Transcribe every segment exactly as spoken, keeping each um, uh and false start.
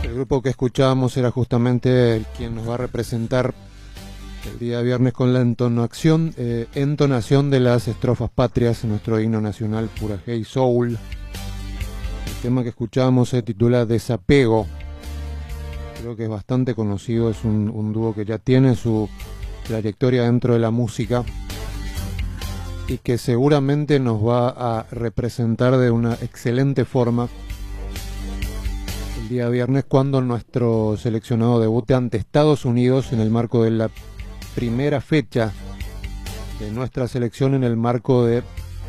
El grupo que escuchábamos era justamente el quien nos va a representar el día viernes con la entonación, eh, entonación de las estrofas patrias, nuestro himno nacional Pura Hey Soul. El tema que escuchábamos se titula Desapego. Creo que es bastante conocido, es un, un dúo que ya tiene su trayectoria dentro de la música y que seguramente nos va a representar de una excelente forma el día viernes cuando nuestro seleccionado debute ante Estados Unidos en el marco de la primera fecha de nuestra selección, en el marco de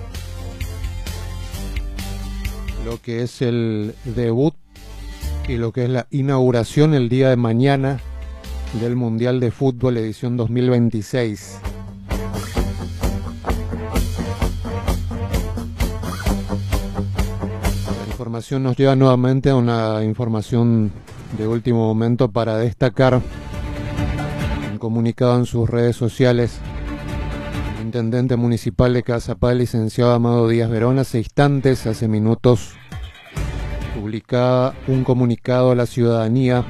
lo que es el debut y lo que es la inauguración el día de mañana del Mundial de Fútbol edición dos mil veintiséis. La información nos lleva nuevamente a una información de último momento para destacar. Comunicado en sus redes sociales, el intendente municipal de Cazapá, el licenciado Amado Díaz Verón, hace instantes, hace minutos, publicaba un comunicado a la ciudadanía.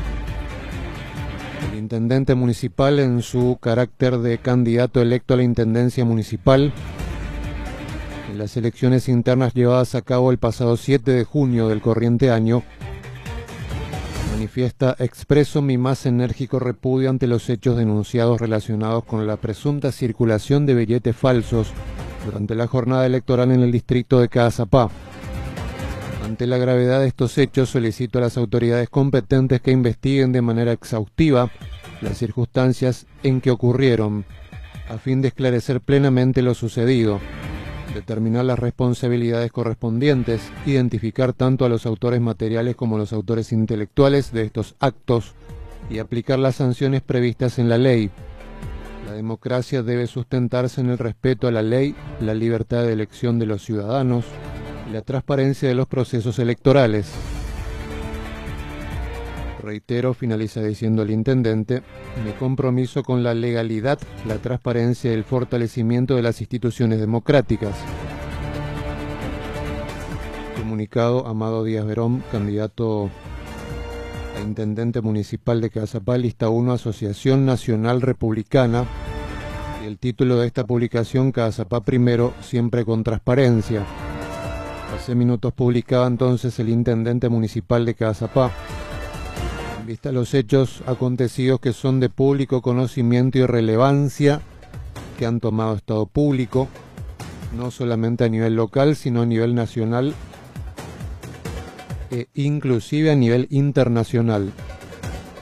El intendente municipal, en su carácter de candidato electo a la intendencia municipal, en las elecciones internas llevadas a cabo el pasado siete de junio del corriente año, manifiesta: expreso mi más enérgico repudio ante los hechos denunciados relacionados con la presunta circulación de billetes falsos durante la jornada electoral en el distrito de Cazapá. Ante la gravedad de estos hechos, solicito a las autoridades competentes que investiguen de manera exhaustiva las circunstancias en que ocurrieron, a fin de esclarecer plenamente lo sucedido, determinar las responsabilidades correspondientes, identificar tanto a los autores materiales como a los autores intelectuales de estos actos y aplicar las sanciones previstas en la ley. La democracia debe sustentarse en el respeto a la ley, la libertad de elección de los ciudadanos y la transparencia de los procesos electorales. Reitero, finaliza diciendo el intendente, mi compromiso con la legalidad, la transparencia y el fortalecimiento de las instituciones democráticas. Comunicado, Amado Díaz Verón, candidato a intendente municipal de Cazapá, lista uno, Asociación Nacional Republicana. Y el título de esta publicación, Cazapá primero, siempre con transparencia. Hace minutos publicaba entonces el intendente municipal de Cazapá. Vista los hechos acontecidos que son de público conocimiento y relevancia, que han tomado estado público, no solamente a nivel local, sino a nivel nacional e inclusive a nivel internacional.